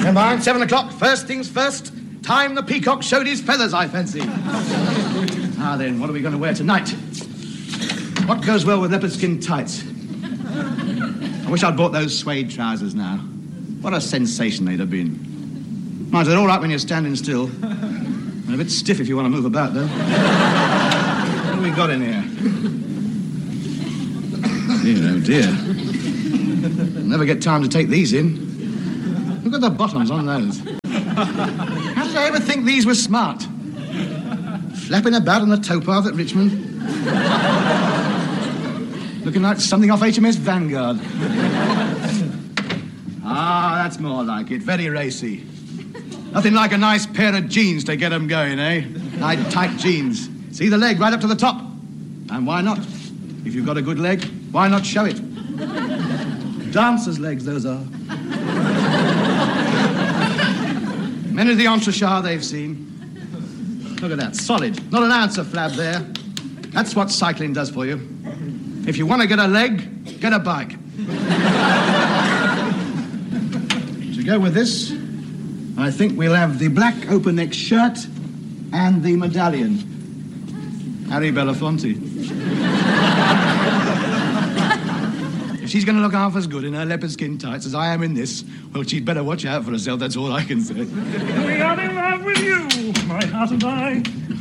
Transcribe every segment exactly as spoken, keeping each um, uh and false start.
Never mind, seven o'clock. First things first. Time the peacock showed his feathers, I fancy. Now then, what are we going to wear tonight? What goes well with leopard skin tights? I wish I'd bought those suede trousers now. What a sensation they'd have been. Mind, they're all right when you're standing still. They're a bit stiff if you want to move about, though. What have we got in here? Dear, oh dear. I'll never get time to take these in. Look at the bottoms on those. How did I ever think these were smart? Flapping about on the towpath at Richmond. Looking like something off H M S Vanguard. Ah, that's more like it. Very racy. Nothing like a nice pair of jeans to get them going, eh? Nice tight jeans. See the leg right up to the top? And why not? If you've got a good leg, why not show it? Dancers' legs, those are. Many of the entrechat they've seen. Look at that, solid. Not an ounce of flab there. That's what cycling does for you. If you want to get a leg, get a bike. To go with this, I think we'll have the black open-neck shirt and the medallion. Harry Belafonte. If she's going to look half as good in her leopard skin tights as I am in this, well, she'd better watch out for herself, that's all I can say. We are in love with you, my heart and I.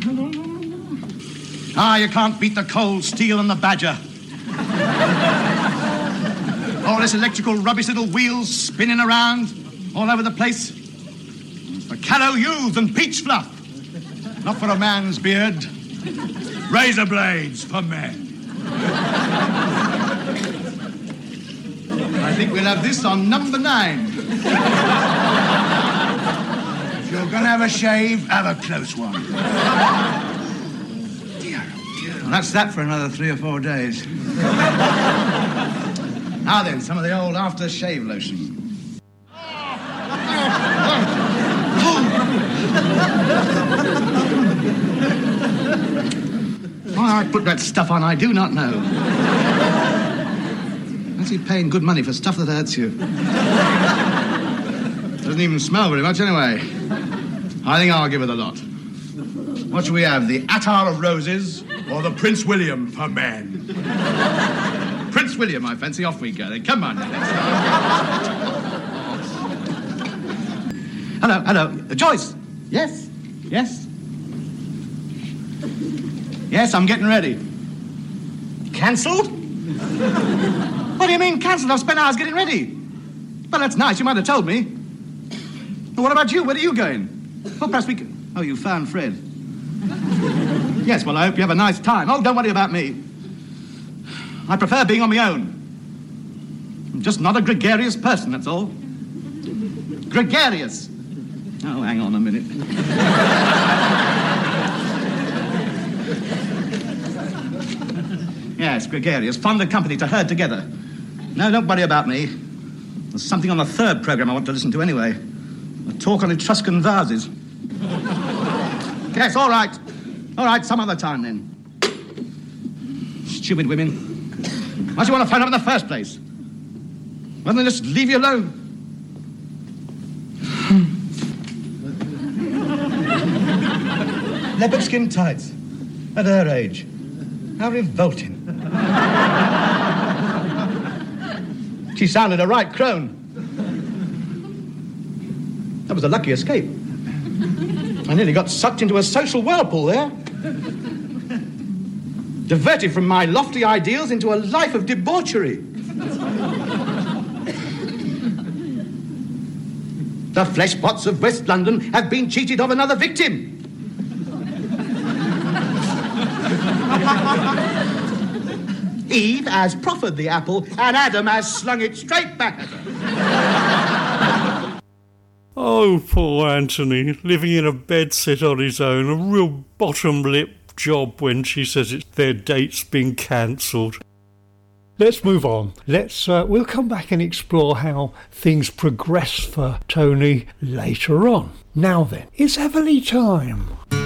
Ah, you can't beat the cold steel and the badger. All this electrical rubbish, little wheels spinning around all over the place. For callow youth and peach fluff. Not for a man's beard. Razor blades for men. I think we'll have this on number nine. If you're going to have a shave, have a close one. Dear, oh dear. Well, that's that for another three or four days. Now then, some of the old after-shave lotion. Why I put that stuff on, I do not know. Fancy paying good money for stuff that hurts you. Doesn't even smell very much anyway. I think I'll give it a lot. What shall we have, the Attar of Roses or the Prince William for men? Prince William, I fancy. Off we go then. Come on. Hello, hello. Joyce. Yes, yes. Yes, I'm getting ready. Cancelled? What do you mean cancelled? I've spent hours getting ready. Well, that's nice. You might have told me. But what about you? Where are you going? Well, perhaps we can... Oh, you found Fred. Yes, well, I hope you have a nice time. Oh, don't worry about me. I prefer being on my own. I'm just not a gregarious person, that's all. Gregarious. Oh, hang on a minute. Yes, gregarious. Fond of company to herd together. No, don't worry about me. There's something on the third programme I want to listen to anyway. A talk on Etruscan vases. Yes, all right. All right, some other time then. Stupid women. Why do you want to phone up in the first place? Why don't they just leave you alone? Leopard skin tights. At her age. How revolting. She sounded a right crone. That was a lucky escape. I nearly got sucked into a social whirlpool there. Diverted from my lofty ideals into a life of debauchery. The fleshpots of West London have been cheated of another victim. Eve has proffered the apple, and Adam has slung it straight back at her. Oh, poor Anthony, living in a bedsit on his own, a real bottom lip job when she says it's their date's been cancelled. Let's move on. Let's. Uh, we'll come back and explore how things progress for Tony later on. Now then, it's Everly time.